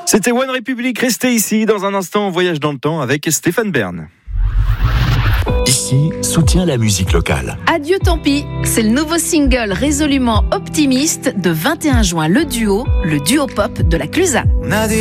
C'était One Republic, restez ici. Dans un instant, on voyage dans le temps avec Stéphane Bern. Ici, soutient la musique locale. Adieu tant pis, c'est le nouveau single résolument optimiste de 21 juin, le duo pop de la Clusa.